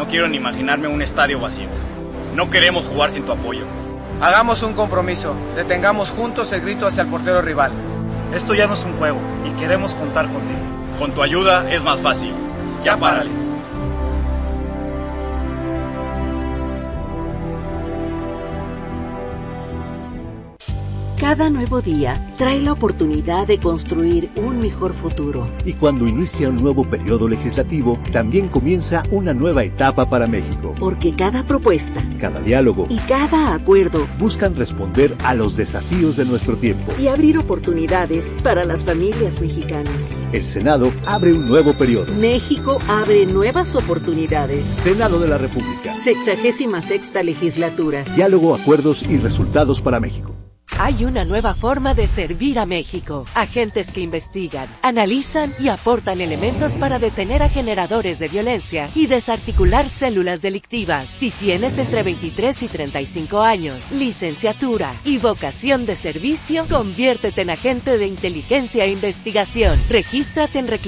quiero ni imaginarme un estadio vacío. No queremos jugar sin tu apoyo. Hagamos un compromiso. Detengamos juntos el grito hacia el portero rival. Esto ya no es un juego y queremos contar contigo. Con tu ayuda es más fácil. Ya párale. Cada nuevo día trae la oportunidad de construir un mejor futuro. Y cuando inicia un nuevo periodo legislativo, también comienza una nueva etapa para México. Porque cada propuesta, cada diálogo y cada acuerdo buscan responder a los desafíos de nuestro tiempo y abrir oportunidades para las familias mexicanas. El Senado abre un nuevo periodo. México abre nuevas oportunidades. Senado de la República. 66ª legislatura. Diálogo, acuerdos y resultados para México. Hay una nueva forma de servir a México. Agentes que investigan, analizan y aportan elementos para detener a generadores de violencia y desarticular células delictivas. Si tienes entre 23 y 35 años, licenciatura y vocación de servicio, conviértete en agente de inteligencia e investigación. Regístrate en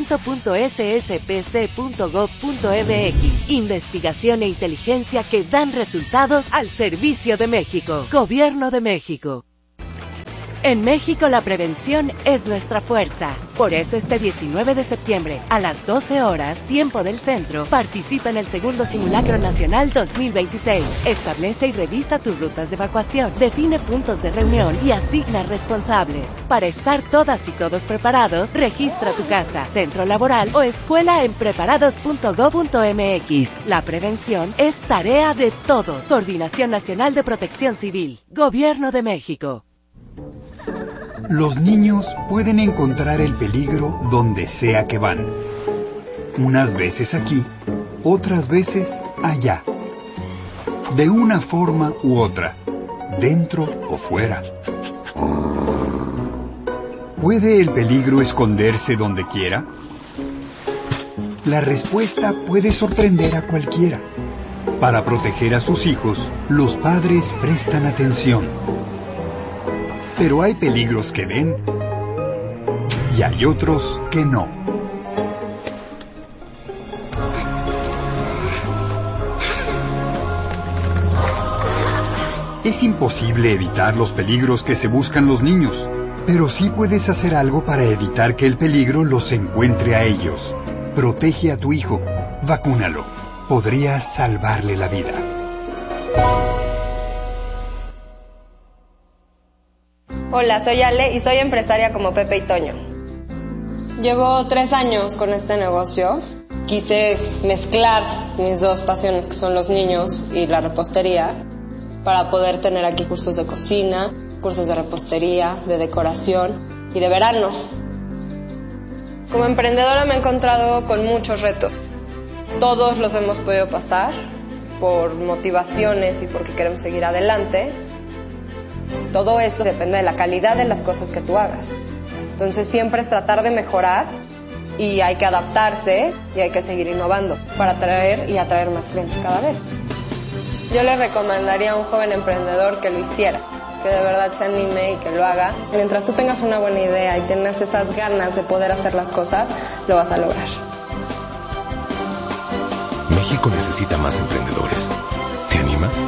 reclutamiento.sspc.gov.mx. Investigación e inteligencia que dan resultados al servicio de México. Gobierno de México. En México la prevención es nuestra fuerza. Por eso este 19 de septiembre, a las 12 horas, tiempo del centro, participa en el segundo Simulacro Nacional 2026. Establece y revisa tus rutas de evacuación, define puntos de reunión y asigna responsables. Para estar todas y todos preparados, registra tu casa, centro laboral o escuela en preparados.gov.mx. La prevención es tarea de todos. Coordinación Nacional de Protección Civil. Gobierno de México. Los niños pueden encontrar el peligro donde sea que van. Unas veces aquí, otras veces allá. De una forma u otra, dentro o fuera. ¿Puede el peligro esconderse donde quiera? La respuesta puede sorprender a cualquiera. Para proteger a sus hijos, los padres prestan atención. Pero hay peligros que ven y hay otros que no. Es imposible evitar los peligros que se buscan los niños, pero sí puedes hacer algo para evitar que el peligro los encuentre a ellos. Protege a tu hijo, vacúnalo. Podrías salvarle la vida. Hola, soy Ale y soy empresaria como Pepe y Toño. Llevo 3 años con este negocio. Quise mezclar mis dos pasiones, que son los niños y la repostería, para poder tener aquí cursos de cocina, cursos de repostería, de decoración y de verano. Como emprendedora me he encontrado con muchos retos. Todos los hemos podido pasar por motivaciones y porque queremos seguir adelante. Todo esto depende de la calidad de las cosas que tú hagas. Entonces siempre es tratar de mejorar y hay que adaptarse y hay que seguir innovando para atraer y atraer más clientes cada vez. Yo le recomendaría a un joven emprendedor que lo hiciera, que de verdad se anime y que lo haga. Mientras tú tengas una buena idea y tengas esas ganas de poder hacer las cosas, lo vas a lograr. México necesita más emprendedores. ¿Te animas?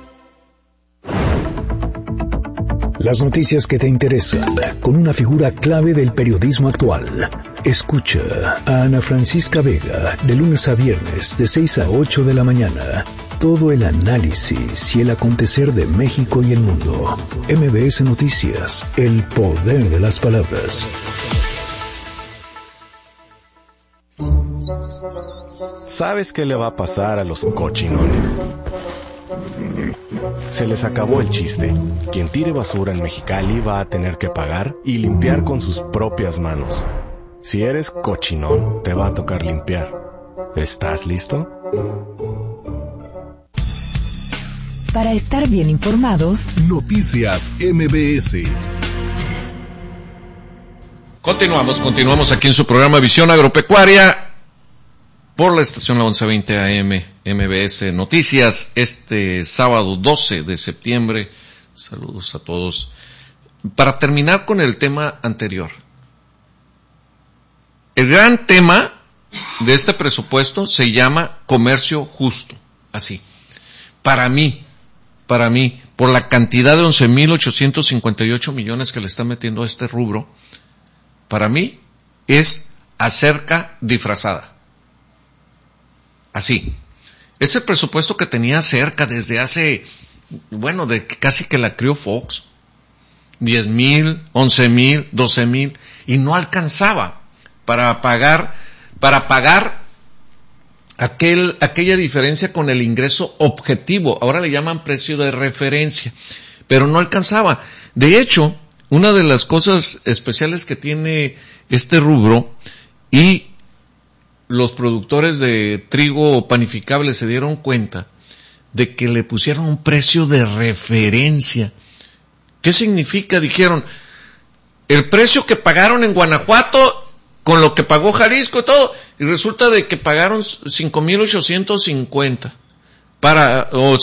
Las noticias que te interesan, con una figura clave del periodismo actual. Escucha a Ana Francisca Vega, de lunes a viernes, de 6 a 8 de la mañana. Todo el análisis y el acontecer de México y el mundo. MBS Noticias, el poder de las palabras. ¿Sabes qué le va a pasar a los cochinones? Se les acabó el chiste. Quien tire basura en Mexicali va a tener que pagar y limpiar con sus propias manos. Si eres cochinón, te va a tocar limpiar. ¿Estás listo? Para estar bien informados, Noticias MBS. Continuamos aquí en su programa Visión Agropecuaria por la estación La 1120 AM MBS Noticias, este sábado 12 de septiembre. Saludos a todos. Para terminar con el tema anterior, el gran tema de este presupuesto se llama comercio justo, así. Para mí, por la cantidad de 11,858 millones que le está metiendo a este rubro, para mí es acerca disfrazada. Así. Es el presupuesto que tenía cerca desde hace, de casi que la crió Fox. 10,000, 11,000, 12,000, y no alcanzaba para pagar aquella diferencia con el ingreso objetivo. Ahora le llaman precio de referencia, pero no alcanzaba. De hecho, una de las cosas especiales que tiene este rubro, y los productores de trigo panificable se dieron cuenta de que le pusieron un precio de referencia. ¿Qué significa? Dijeron, el precio que pagaron en Guanajuato con lo que pagó Jalisco y todo, y resulta de que pagaron 5,850 o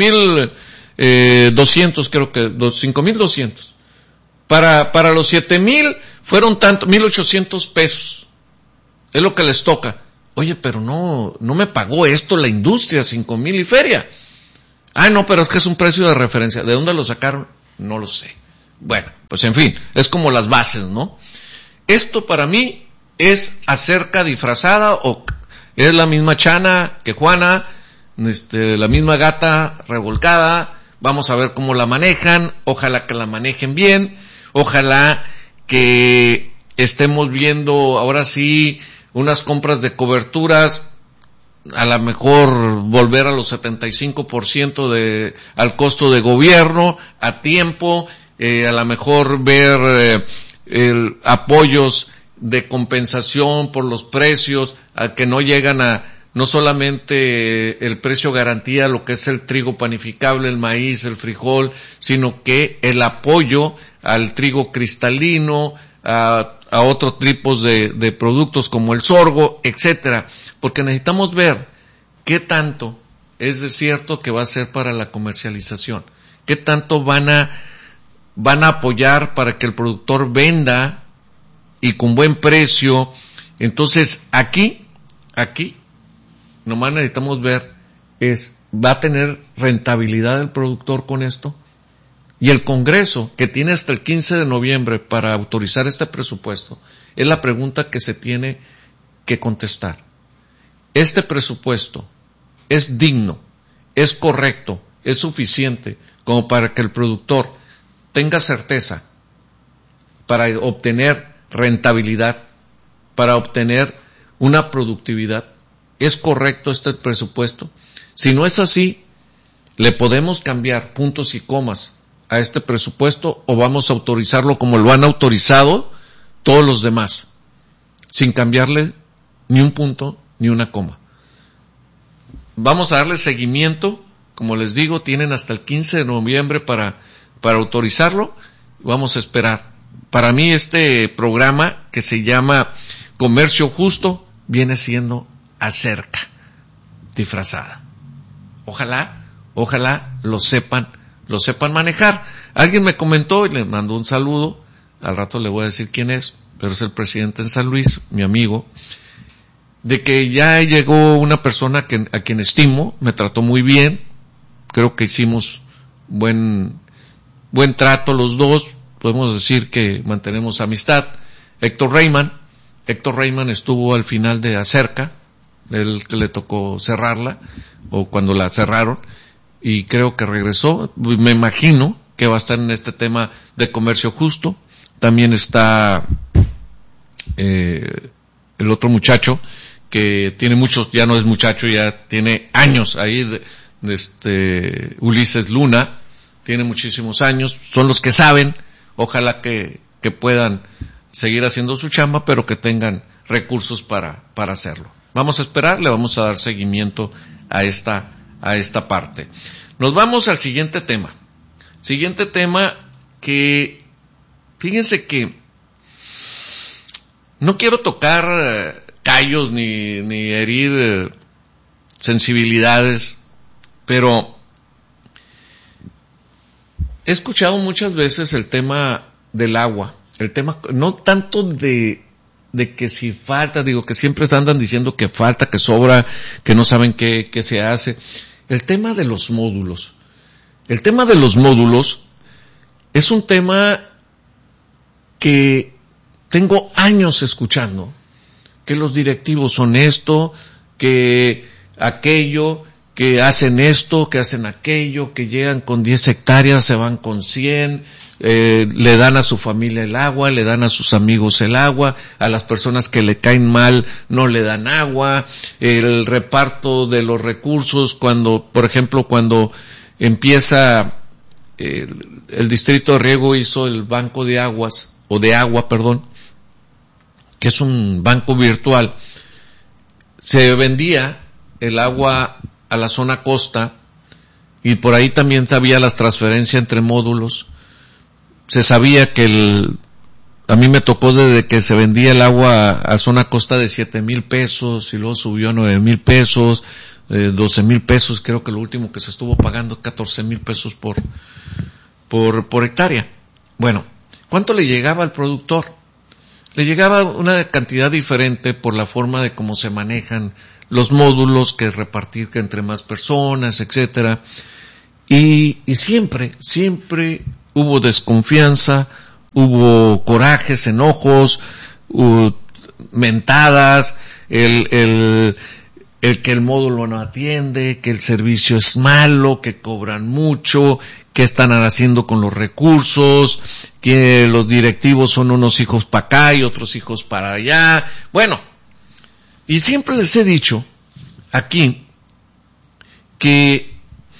5,200, creo que 5,200. Para los 7,000 fueron tanto 1,800 pesos. Es lo que les toca. Oye, pero no me pagó esto la industria, 5,000 y feria. No, pero es que es un precio de referencia. ¿De dónde lo sacaron? No lo sé. Bueno, pues en fin, es como las bases, ¿no? Esto para mí es acerca disfrazada, o es la misma Chana que Juana, la misma gata revolcada. Vamos a ver cómo la manejan. Ojalá que la manejen bien. Ojalá que estemos viendo ahora sí unas compras de coberturas, a lo mejor volver a los 75% al costo de gobierno, a tiempo, a lo mejor ver apoyos de compensación por los precios, a que no llegan a no solamente el precio garantía, lo que es el trigo panificable, el maíz, el frijol, sino que el apoyo al trigo cristalino, a otros tipos de productos como el sorgo, etcétera, porque necesitamos ver qué tanto es de cierto que va a ser para la comercialización, qué tanto van a apoyar para que el productor venda y con buen precio. Entonces aquí nomás necesitamos ver ¿va a tener rentabilidad el productor con esto? Y el Congreso, que tiene hasta el 15 de noviembre para autorizar este presupuesto, es la pregunta que se tiene que contestar. ¿Este presupuesto es digno, es correcto, es suficiente como para que el productor tenga certeza para obtener rentabilidad, para obtener una productividad? ¿Es correcto este presupuesto? Si no es así, ¿le podemos cambiar puntos y comas a este presupuesto, o vamos a autorizarlo como lo han autorizado todos los demás, sin cambiarle ni un punto ni una coma? Vamos a darle seguimiento, como les digo, tienen hasta el 15 de noviembre para autorizarlo. Vamos a esperar. Para mí este programa, que se llama Comercio Justo, viene siendo acerca disfrazada. Ojalá lo sepan manejar. Alguien me comentó y le mandó un saludo, al rato le voy a decir quién es, pero es el presidente en San Luis, mi amigo, de que ya llegó una persona a quien estimo, me trató muy bien, creo que hicimos buen trato los dos, podemos decir que mantenemos amistad. Héctor Reyman estuvo al final de Acerca, él que le tocó cerrarla, o cuando la cerraron, y creo que regresó. Me imagino que va a estar en este tema de comercio justo. También está el otro muchacho que tiene muchos, ya no es muchacho, ya tiene años ahí, Ulises Luna, tiene muchísimos años, son los que saben. Ojalá que puedan seguir haciendo su chamba, pero que tengan recursos para hacerlo. Vamos a esperar, le vamos a dar seguimiento a esta parte. Nos vamos al siguiente tema. Siguiente tema que, fíjense que no quiero tocar callos ni herir sensibilidades, pero he escuchado muchas veces el tema del agua, el tema no tanto de de que si falta, digo que siempre andan diciendo que falta, que sobra, que no saben qué se hace. El tema de los módulos. El tema de los módulos es un tema que tengo años escuchando, que los directivos son esto, que aquello, que hacen esto, que hacen aquello, que llegan con 10 hectáreas, se van con 100, le dan a su familia el agua, le dan a sus amigos el agua, a las personas que le caen mal no le dan agua, el reparto de los recursos por ejemplo, cuando empieza el distrito de riego hizo el banco de aguas, o de agua, perdón, que es un banco virtual, se vendía el agua a la zona costa, y por ahí también había las transferencias entre módulos. Se sabía que a mí me tocó desde que se vendía el agua a zona costa de 7,000 pesos, y luego subió a 9,000 pesos, 12,000 pesos, creo que lo último que se estuvo pagando, 14,000 pesos por hectárea. Bueno, ¿cuánto le llegaba al productor? Le llegaba una cantidad diferente por la forma de cómo se manejan los módulos, que repartir que entre más personas, etcétera. Y siempre hubo desconfianza, hubo corajes, enojos, mentadas, el que el módulo no atiende, que el servicio es malo, que cobran mucho, que están haciendo con los recursos, que los directivos son unos hijos para acá y otros hijos para allá. Bueno, y siempre les he dicho aquí que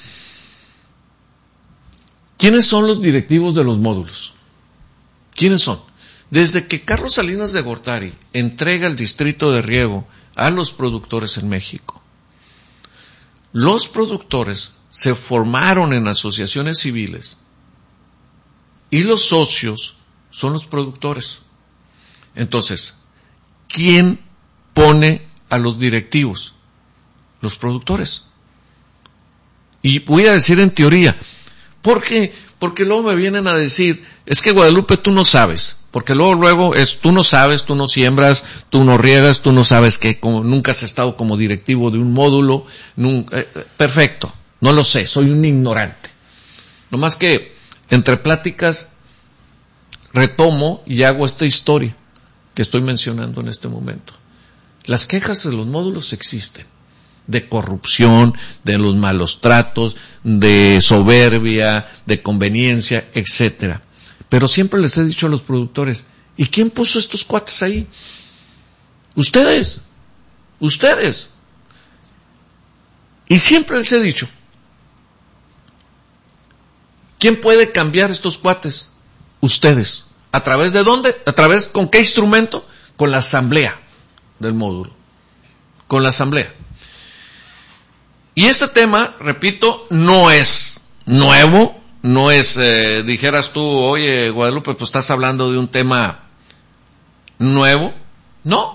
¿quiénes son los directivos de los módulos? ¿Quiénes son? Desde que Carlos Salinas de Gortari entrega el distrito de riego a los productores en México, los productores se formaron en asociaciones civiles y los socios son los productores. Entonces, ¿quién pone a los directivos? Los productores. Y voy a decir en teoría, porque luego me vienen a decir, es que Guadalupe tú no sabes, porque luego es tú no sabes, tú no siembras, tú no riegas, tú no sabes que nunca has estado como directivo de un módulo, perfecto, no lo sé, soy un ignorante. Nomás que entre pláticas retomo y hago esta historia que estoy mencionando en este momento. Las quejas de los módulos existen, de corrupción, de los malos tratos, de soberbia, de conveniencia, etcétera. Pero siempre les he dicho a los productores, ¿y quién puso estos cuates ahí? Ustedes. Y siempre les he dicho, ¿quién puede cambiar estos cuates? Ustedes. ¿A través de dónde? ¿Con qué instrumento? Con la asamblea del módulo. Con la asamblea. Y este tema, repito, no es nuevo, no es, dijeras tú, oye, Guadalupe, pues estás hablando de un tema nuevo. No.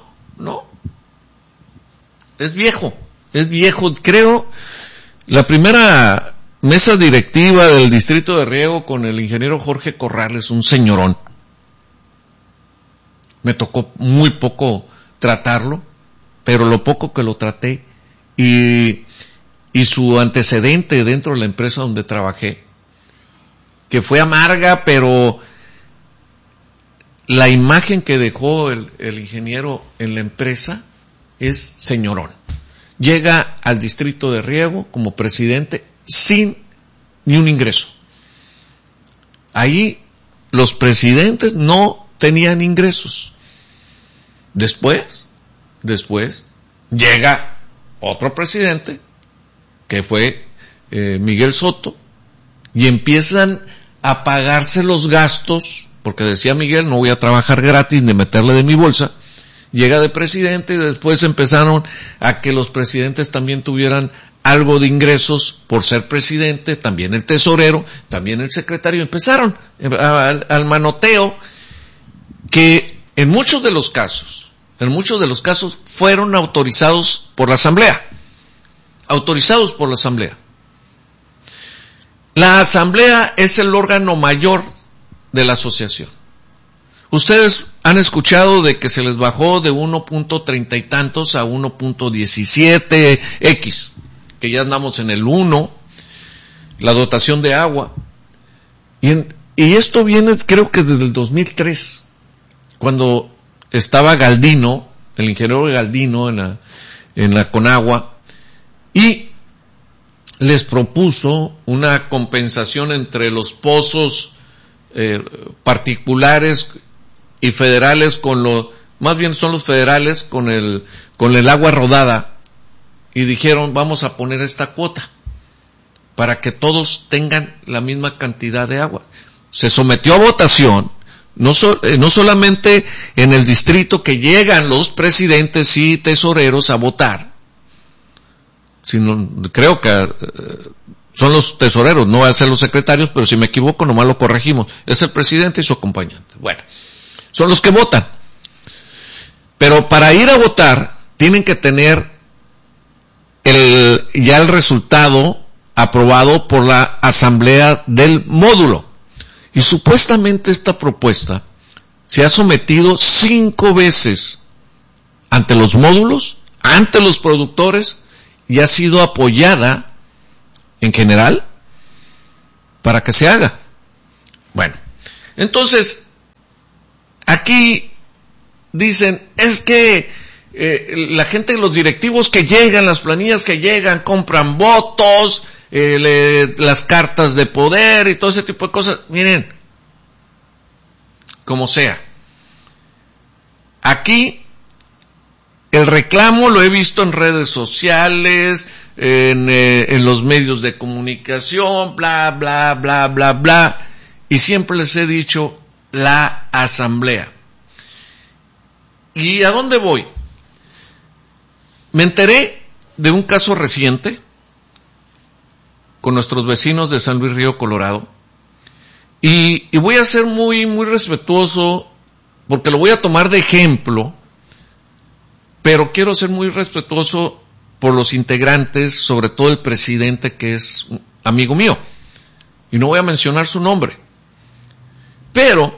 Es viejo. Creo, la primera mesa directiva del distrito de riego con el ingeniero Jorge Corrales, un señorón. Me tocó muy poco tratarlo, pero lo poco que lo traté y su antecedente dentro de la empresa donde trabajé, que fue amarga, pero la imagen que dejó el ingeniero en la empresa es señorón. Llega al distrito de riego como presidente sin ni un ingreso. Ahí los presidentes no tenían ingresos. Después llega otro presidente, que fue Miguel Soto, y empiezan a pagarse los gastos, porque decía Miguel, no voy a trabajar gratis ni meterle de mi bolsa. Llega de presidente y después empezaron a que los presidentes también tuvieran algo de ingresos por ser presidente, también el tesorero, también el secretario. Empezaron al manoteo que en muchos de los casos fueron autorizados por la asamblea. La asamblea es el órgano mayor de la asociación. Ustedes han escuchado de que se les bajó de 1.30 y tantos a 1.17x, que ya andamos en el 1, la dotación de agua. Y esto viene, creo que desde el 2003, cuando estaba Galdino, el ingeniero Galdino en la Conagua, y les propuso una compensación entre los pozos particulares y federales más bien son los federales con el agua rodada, y dijeron vamos a poner esta cuota para que todos tengan la misma cantidad de agua. Se sometió a votación, no solamente en el distrito que llegan los presidentes y tesoreros a votar, sino creo que son los tesoreros, no van a ser los secretarios, pero si me equivoco nomás lo corregimos, es el presidente y su acompañante. Bueno, son los que votan. Pero para ir a votar tienen que tener ya el resultado aprobado por la asamblea del módulo. Y supuestamente esta propuesta se ha sometido 5 veces ante los módulos, ante los productores, y ha sido apoyada en general para que se haga. Bueno, entonces aquí dicen, es que la gente, los directivos que llegan, las planillas que llegan, compran votos, las cartas de poder y todo ese tipo de cosas. Miren, como sea, aquí el reclamo lo he visto en redes sociales, en los medios de comunicación, bla, bla, bla, bla, bla, y siempre les he dicho la asamblea. ¿Y a dónde voy? Me enteré de un caso reciente con nuestros vecinos de San Luis Río Colorado, y voy a ser muy, muy respetuoso, porque lo voy a tomar de ejemplo, pero quiero ser muy respetuoso por los integrantes, sobre todo el presidente, que es amigo mío, y no voy a mencionar su nombre, pero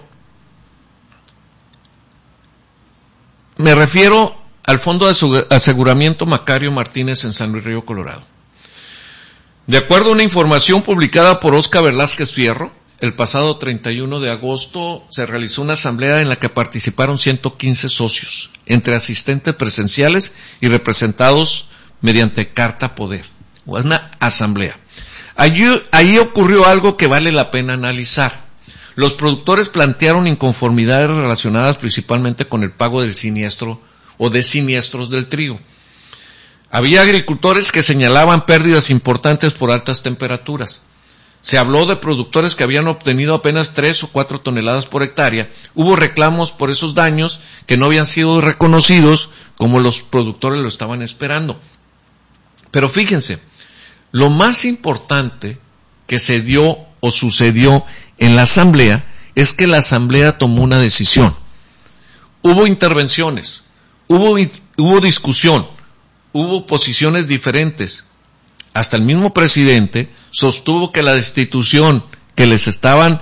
me refiero al Fondo de Aseguramiento Macario Martínez en San Luis Río Colorado. De acuerdo a una información publicada por Oscar Velázquez Fierro, el pasado 31 de agosto se realizó una asamblea en la que participaron 115 socios, entre asistentes presenciales y representados mediante carta poder. Una asamblea. Allí ocurrió algo que vale la pena analizar. Los productores plantearon inconformidades relacionadas principalmente con el pago del siniestro o de siniestros del trigo. Había agricultores que señalaban pérdidas importantes por altas temperaturas. Se habló de productores que habían obtenido apenas 3 o 4 toneladas por hectárea. Hubo reclamos por esos daños que no habían sido reconocidos como los productores lo estaban esperando. Pero fíjense, lo más importante que se dio o sucedió en la asamblea es que la asamblea tomó una decisión. Hubo intervenciones, hubo discusión, hubo posiciones diferentes. Hasta el mismo presidente sostuvo que la destitución que les estaban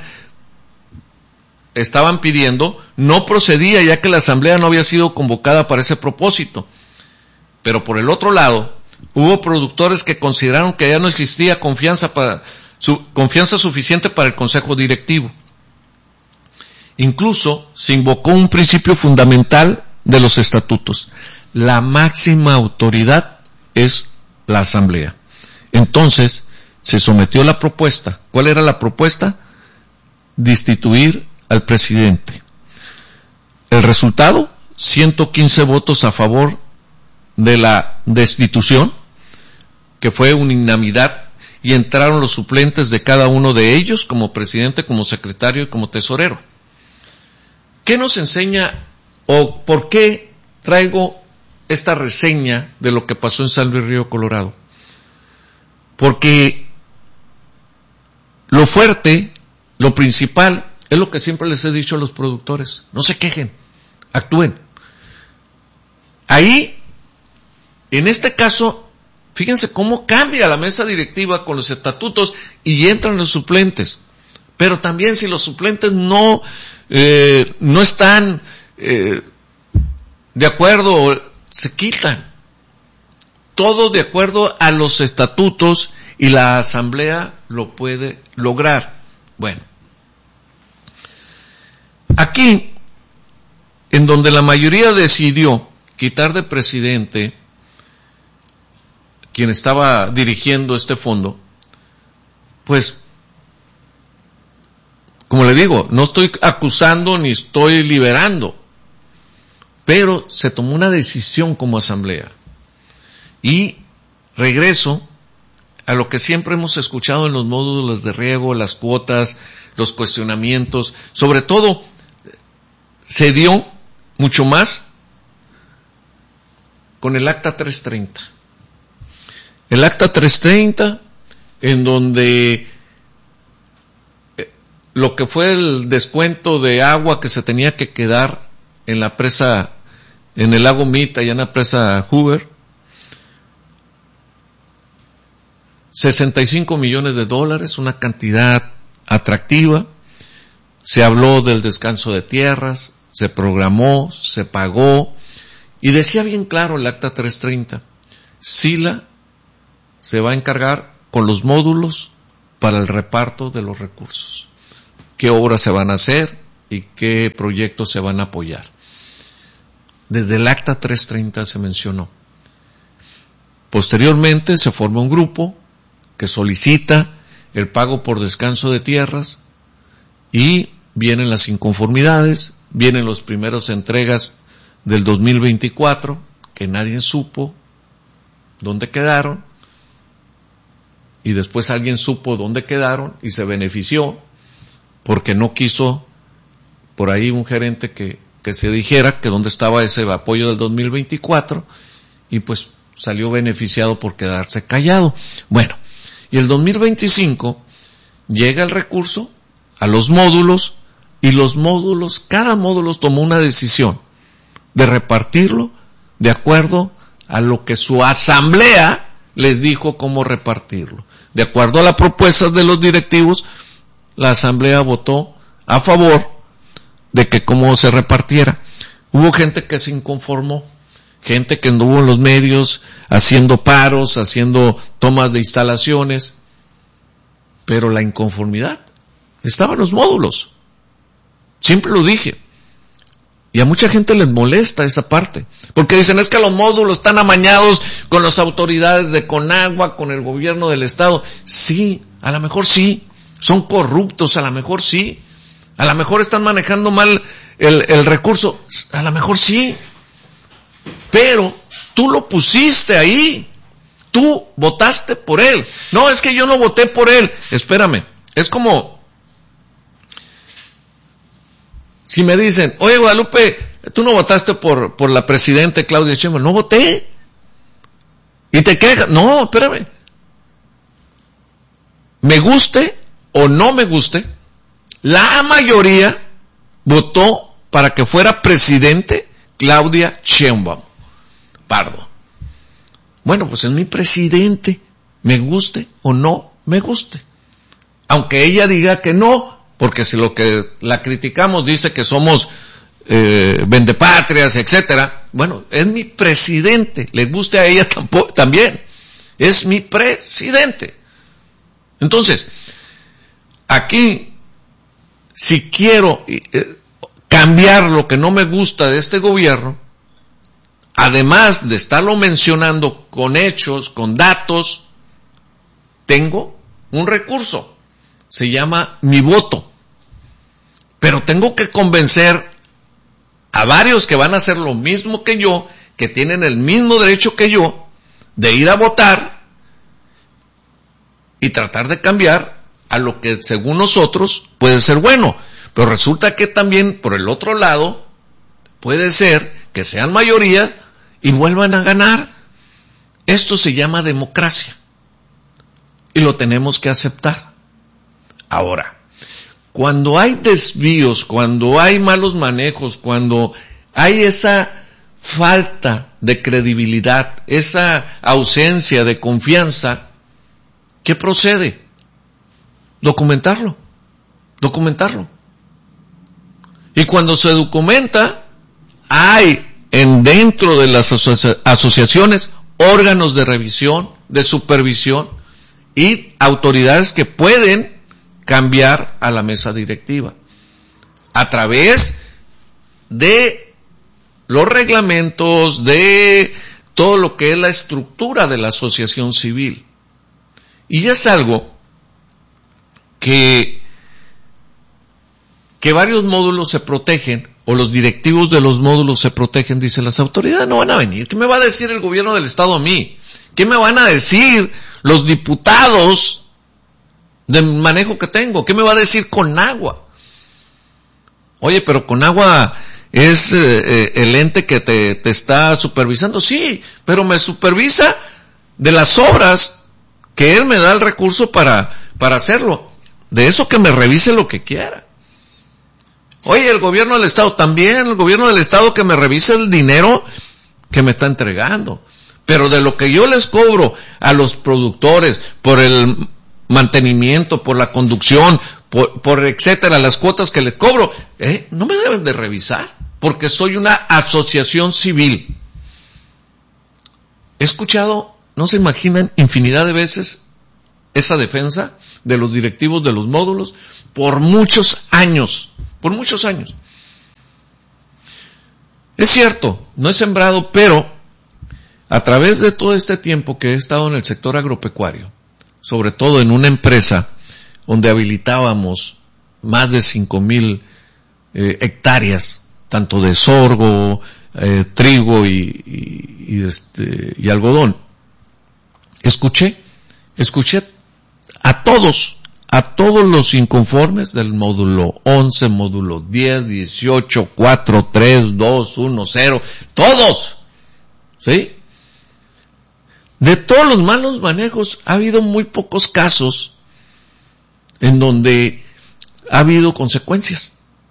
pidiendo no procedía, ya que la asamblea no había sido convocada para ese propósito. Pero por el otro lado, hubo productores que consideraron que ya no existía confianza suficiente para el consejo directivo. Incluso se invocó un principio fundamental de los estatutos. La máxima autoridad es la asamblea. Entonces, se sometió la propuesta. ¿Cuál era la propuesta? Destituir al presidente. El resultado, 115 votos a favor de la destitución, que fue unanimidad, y entraron los suplentes de cada uno de ellos, como presidente, como secretario y como tesorero. ¿Qué nos enseña o por qué traigo esta reseña de lo que pasó en San Luis Río Colorado? Porque lo fuerte, lo principal, es lo que siempre les he dicho a los productores. No se quejen, actúen. Ahí, en este caso, fíjense cómo cambia la mesa directiva con los estatutos y entran los suplentes. Pero también si los suplentes no no están de acuerdo, se quitan. Todo de acuerdo a los estatutos y la asamblea lo puede lograr. Bueno, aquí, en donde la mayoría decidió quitar de presidente quien estaba dirigiendo este fondo, pues, como le digo, no estoy acusando ni estoy liberando, pero se tomó una decisión como asamblea. Y regreso a lo que siempre hemos escuchado en los módulos de riego, las cuotas, los cuestionamientos, sobre todo se dio mucho más con el Acta 330. El Acta 330, en donde lo que fue el descuento de agua que se tenía que quedar en la presa, en el lago Mita y en la presa Hoover, $65 millones, una cantidad atractiva. Se habló del descanso de tierras, se programó, se pagó, y decía bien claro el Acta 330, Sila se va a encargar con los módulos para el reparto de los recursos, qué obras se van a hacer y qué proyectos se van a apoyar. Desde el Acta 330 se mencionó. Posteriormente se forma un grupo que solicita el pago por descanso de tierras y vienen las inconformidades, vienen las primeras entregas del 2024 que nadie supo dónde quedaron, y después alguien supo dónde quedaron y se benefició porque no quiso por ahí un gerente que se dijera que dónde estaba ese apoyo del 2024, y pues salió beneficiado por quedarse callado. Bueno, y el 2025 llega el recurso a los módulos, y los módulos, cada módulo tomó una decisión de repartirlo de acuerdo a lo que su asamblea les dijo cómo repartirlo. De acuerdo a las propuestas de los directivos, la asamblea votó a favor de que cómo se repartiera. Hubo gente que se inconformó, gente que anduvo en los medios haciendo paros, haciendo tomas de instalaciones, pero la inconformidad estaba en los módulos. Siempre lo dije. Y a mucha gente les molesta esa parte, porque dicen, es que los módulos están amañados con las autoridades de Conagua, con el gobierno del estado. Sí, a lo mejor sí, son corruptos, a lo mejor sí, a lo mejor están manejando mal el recurso, a lo mejor sí, pero tú lo pusiste ahí, tú votaste por él. No, es que yo no voté por él. Espérame, es como si me dicen, oye Guadalupe, tú no votaste por la presidenta Claudia Sheinbaum. No voté. Y te quejas. No, espérame. Me guste o no me guste, la mayoría votó para que fuera presidente Claudia Sheinbaum Pardo. Bueno, pues es mi presidente, me guste o no me guste. Aunque ella diga que no, porque si lo que la criticamos dice que somos vendepatrias, etcétera, bueno, es mi presidente, le guste a ella también, es mi presidente. Entonces, aquí, si quiero cambiar lo que no me gusta de este gobierno, además de estarlo mencionando con hechos, con datos, tengo un recurso. Se llama mi voto. Pero tengo que convencer a varios que van a hacer lo mismo que yo, que tienen el mismo derecho que yo, de ir a votar y tratar de cambiar a lo que según nosotros puede ser bueno. Pero resulta que también por el otro lado puede ser que sean mayoría y vuelvan a ganar. Esto se llama democracia y lo tenemos que aceptar. Ahora, cuando hay desvíos, cuando hay malos manejos, cuando hay esa falta de credibilidad, esa ausencia de confianza, ¿qué procede? Documentarlo. Y cuando se documenta, hay dentro de las asociaciones órganos de revisión, de supervisión y autoridades que pueden cambiar a la mesa directiva a través de los reglamentos, de todo lo que es la estructura de la asociación civil. Y es algo que varios módulos se protegen, o los directivos de los módulos se protegen. Dice, las autoridades no van a venir. ¿Qué me va a decir el gobierno del Estado a mí? ¿Qué me van a decir los diputados del manejo que tengo? ¿Qué me va a decir Conagua? Oye, pero Conagua es el ente que te está supervisando. Sí, pero me supervisa de las obras que él me da el recurso para hacerlo. De eso que me revise lo que quiera. Oye, el gobierno del Estado también, el gobierno del Estado que me revise el dinero que me está entregando. Pero de lo que yo les cobro a los productores por el mantenimiento, por la conducción, por etcétera, las cuotas que les cobro, no me deben de revisar, porque soy una asociación civil. He escuchado, no se imaginan, infinidad de veces esa defensa de los directivos de los módulos por muchos años. Es cierto, no he sembrado, pero a través de todo este tiempo que he estado en el sector agropecuario, sobre todo en una empresa donde habilitábamos más de 5,000 hectáreas, tanto de sorgo, trigo y algodón, escuché a todos los inconformes del módulo 11, módulo 10, 18, 4, 3, 2, 1, 0, todos, ¿sí? De todos los malos manejos ha habido muy pocos casos en donde ha habido consecuencias.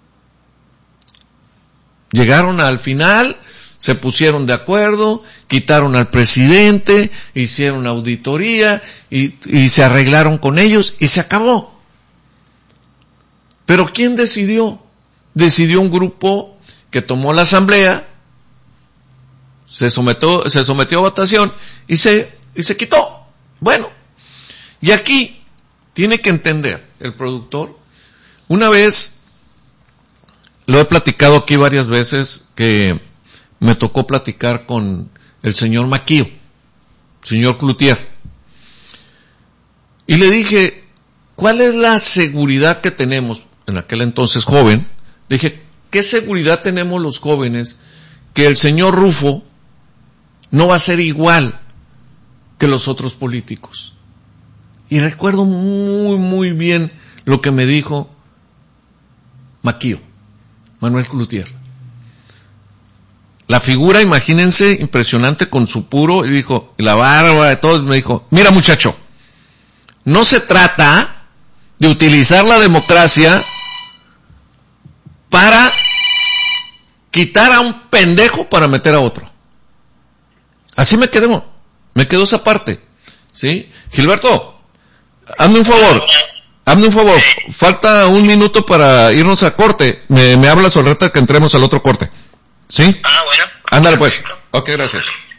Llegaron al final, se pusieron de acuerdo, quitaron al presidente, hicieron auditoría y se arreglaron con ellos y se acabó. Pero ¿quién decidió? Decidió un grupo que tomó la asamblea, se sometió a votación y se quitó. Bueno, y aquí tiene que entender el productor. Una vez, lo he platicado aquí varias veces, que me tocó platicar con el señor Maquillo, señor Cloutier, y le dije, ¿cuál es la seguridad que tenemos? En aquel entonces joven, dije, ¿qué seguridad tenemos los jóvenes que el señor Rufo no va a ser igual que los otros políticos? Y recuerdo muy, muy bien lo que me dijo Maquillo, Manuel Cloutier. La figura, imagínense, impresionante con su puro, y dijo, y la barba de todo, me dijo, mira muchacho, no se trata de utilizar la democracia para quitar a un pendejo para meter a otro. Así me quedó esa parte, ¿sí? Gilberto, hazme un favor, falta un minuto para irnos a corte, me hablas al rato que entremos al otro corte, ¿sí? Bueno. Ándale pues, ok, gracias.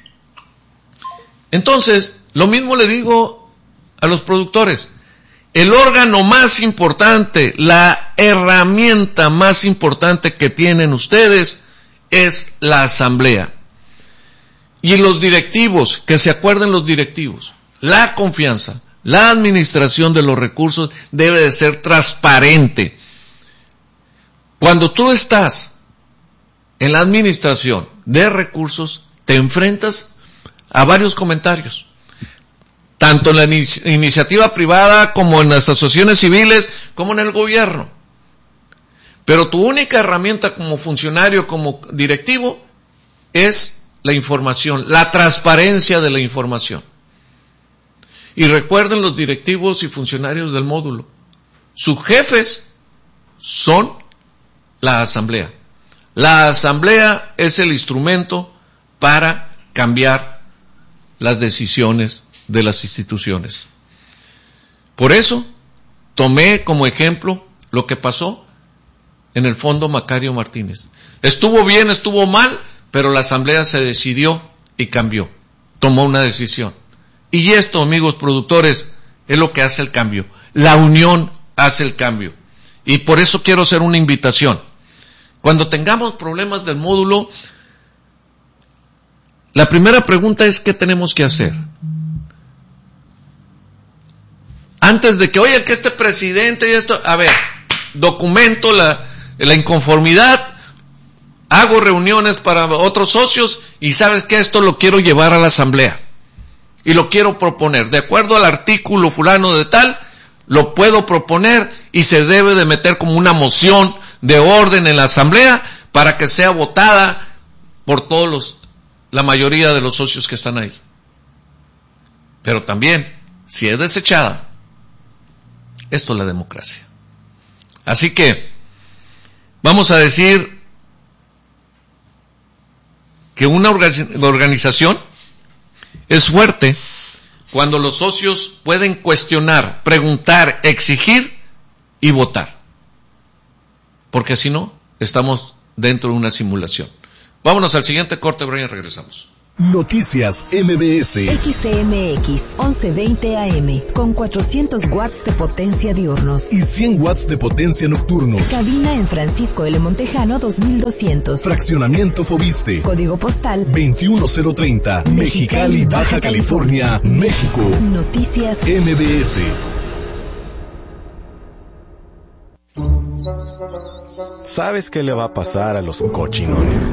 Entonces, lo mismo le digo a los productores, el órgano más importante, la herramienta más importante que tienen ustedes es la asamblea. Y los directivos, que se acuerden los directivos, la confianza, la administración de los recursos debe de ser transparente. Cuando tú estás en la administración de recursos, te enfrentas a varios comentarios, tanto en la iniciativa privada como en las asociaciones civiles, como en el gobierno. Pero tu única herramienta como funcionario, como directivo, es la información, la transparencia de la información. Y recuerden los directivos y funcionarios del módulo, sus jefes son la asamblea. La asamblea es el instrumento para cambiar las decisiones de las instituciones. Por eso, tomé como ejemplo lo que pasó en el fondo Macario Martínez. Estuvo bien, estuvo mal, pero la asamblea se decidió y cambió. Tomó una decisión. Y esto, amigos productores, es lo que hace el cambio. La unión hace el cambio. Y por eso quiero hacer una invitación. Cuando tengamos problemas del módulo, la primera pregunta es ¿qué tenemos que hacer? Antes de que, oye, que este presidente y esto, a ver, documento la inconformidad, hago reuniones para otros socios y sabes que esto lo quiero llevar a la asamblea y lo quiero proponer. De acuerdo al artículo fulano de tal, lo puedo proponer y se debe de meter como una moción de orden en la asamblea para que sea votada por la mayoría de los socios que están ahí. Pero también, si es desechada, esto es la democracia. Así que, vamos a decir que una organización es fuerte cuando los socios pueden cuestionar, preguntar, exigir y votar. Porque si no, estamos dentro de una simulación. Vámonos al siguiente corte, Brian, regresamos. Noticias MBS. XCMX 1120 AM con 400 watts de potencia diurnos y 100 watts de potencia nocturnos. Cabina en Francisco L. Montejano 2200. Fraccionamiento Fobiste. Código postal 21030. Mexicali, Baja California, México. Noticias MBS. ¿Sabes qué le va a pasar a los cochinones?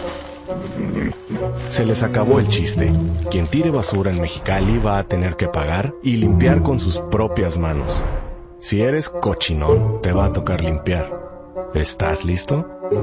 Se les acabó el chiste. Quien tire basura en Mexicali va a tener que pagar y limpiar con sus propias manos. Si eres cochinón, te va a tocar limpiar. ¿Estás listo?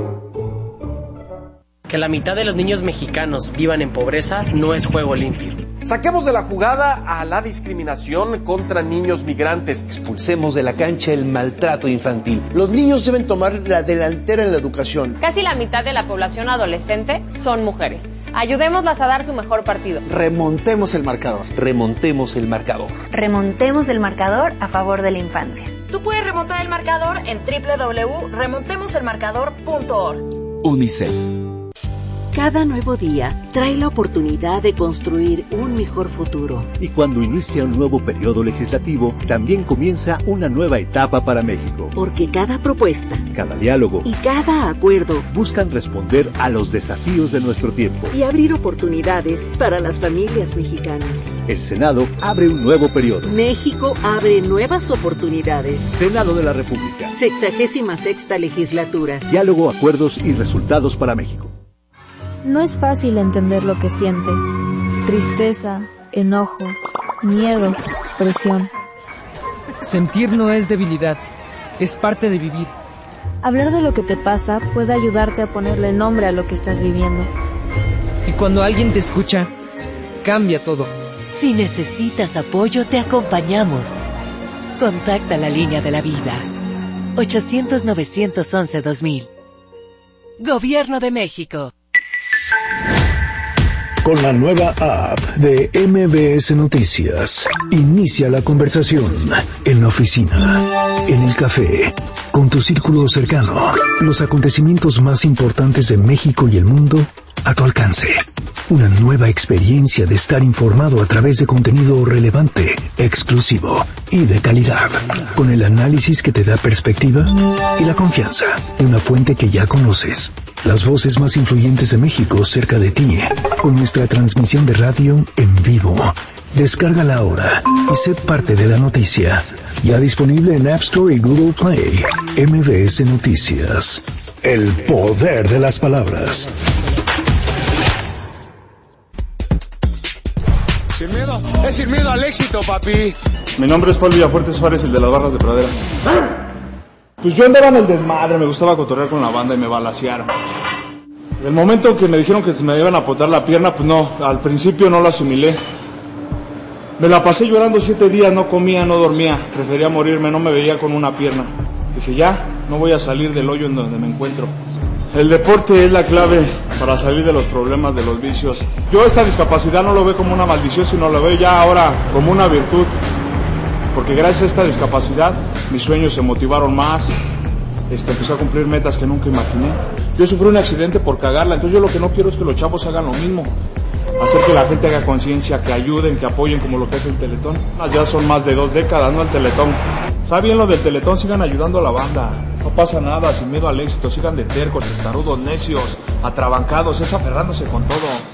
Que la mitad de los niños mexicanos vivan en pobreza no es juego limpio. Saquemos de la jugada a la discriminación contra niños migrantes. Expulsemos de la cancha el maltrato infantil. Los niños deben tomar la delantera en la educación. Casi la mitad de la población adolescente son mujeres. Ayudémoslas a dar su mejor partido. Remontemos el marcador. Remontemos el marcador. Remontemos el marcador a favor de la infancia. Tú puedes remontar el marcador en www.remontemoselmarcador.org. UNICEF. Cada nuevo día trae la oportunidad de construir un mejor futuro. Y cuando inicia un nuevo periodo legislativo, también comienza una nueva etapa para México. Porque cada propuesta, cada diálogo y cada acuerdo buscan responder a los desafíos de nuestro tiempo y abrir oportunidades para las familias mexicanas. El Senado abre un nuevo periodo. México abre nuevas oportunidades. Senado de la República. 66ª legislatura. Diálogo, acuerdos y resultados para México. No es fácil entender lo que sientes. Tristeza, enojo, miedo, presión. Sentir no es debilidad, es parte de vivir. Hablar de lo que te pasa puede ayudarte a ponerle nombre a lo que estás viviendo. Y cuando alguien te escucha, cambia todo. Si necesitas apoyo, te acompañamos. Contacta la línea de la vida. 800-911-2000. Gobierno de México. Con la nueva app de MBS Noticias, inicia la conversación en la oficina, en el café, con tu círculo cercano. Los acontecimientos más importantes de México y el mundo a tu alcance. Una nueva experiencia de estar informado a través de contenido relevante, exclusivo y de calidad, con el análisis que te da perspectiva y la confianza de una fuente que ya conoces. Las voces más influyentes de México cerca de ti, con nuestra transmisión de radio en vivo. Descárgala ahora y sé parte de la noticia. Ya disponible en App Store y Google Play. MBS Noticias. El poder de las palabras. Sin miedo, es sin miedo al éxito, papi. Mi nombre es Paul Villafuerte Suárez, el de las barras de pradera. Pues yo andaba en el desmadre, me gustaba cotorrear con la banda y me balacearon. El momento que me dijeron que me iban a apotar la pierna, pues no, al principio no lo asimilé. Me la pasé llorando 7 días, no comía, no dormía, prefería morirme, no me veía con una pierna. Dije ya, no voy a salir del hoyo en donde me encuentro. El deporte es la clave para salir de los problemas, de los vicios. Yo esta discapacidad no lo veo como una maldición, sino lo veo ya ahora como una virtud. Porque gracias a esta discapacidad, mis sueños se motivaron más, empecé a cumplir metas que nunca imaginé. Yo sufrí un accidente por cagarla, entonces yo lo que no quiero es que los chavos hagan lo mismo. Hacer que la gente haga conciencia, que ayuden, que apoyen como lo que es el Teletón. Ya son más de 2 décadas, ¿no? El Teletón. Está bien lo del Teletón, sigan ayudando a la banda. No pasa nada, sin miedo al éxito, sigan de tercos, testarudos, necios, atrabancados, es aferrándose con todo.